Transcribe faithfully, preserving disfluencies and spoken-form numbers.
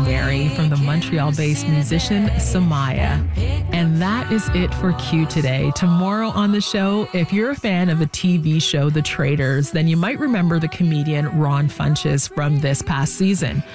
Ordinary from the Montreal-based musician Samaya. And that is it for Q today. Tomorrow on the show, if you're a fan of the T V show The Traitors, then you might remember the comedian Ron Funches from this past season.